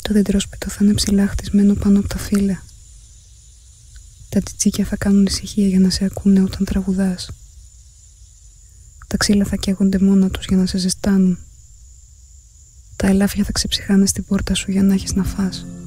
Το δέντροσπιτο θα είναι ψηλά χτισμένο πάνω από τα φύλλα. Τα τσιτσίκια θα κάνουν ησυχία για να σε ακούνε όταν τραγουδάς. Τα ξύλα θα καίγονται μόνα τους για να σε ζεστάνουν. Τα ελάφια θα ξεψυχάνε στην πόρτα σου για να έχεις να φας.